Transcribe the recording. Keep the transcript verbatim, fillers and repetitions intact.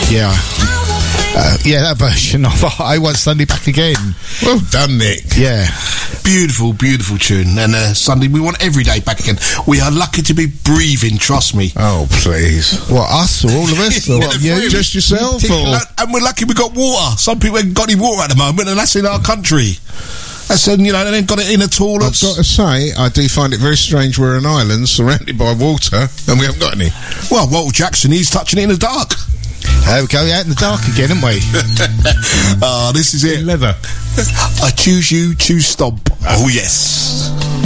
Yeah. Uh, yeah, that version of I Want Sunday Back Again. Well done, Nick. Yeah. Beautiful, beautiful tune. And uh, Sunday, we want every day back again. We are lucky to be breathing, trust me. Oh, please. What, us or all of us? Or what, You, just yourself? Or? And, and we're lucky we got water. Some people ain't got any water at the moment, and that's in our country. That's, uh, you know, they ain't got it in at all. I've got to say, I do find it very strange we're an island surrounded by water and we haven't got any. Well, Walter Jackson, he's touching it in the dark. There we go, out in the dark again, aren't we? Ah, uh, this is it. Leather. I choose you to stomp. Oh, yes.